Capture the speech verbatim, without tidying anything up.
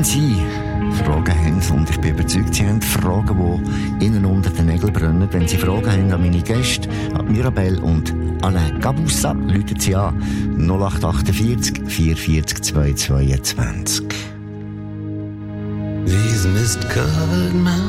Sie Fragen haben, und ich bin überzeugt, Sie haben Fragen, die Ihnen unter den Nägeln brennen. Wenn Sie Fragen haben an meine Gäste, an Mirabelle und Alain Gabussa, rufen Sie an null acht achtundvierzig vierundvierzig zweihundertzweiundzwanzig. These mist-covered mountains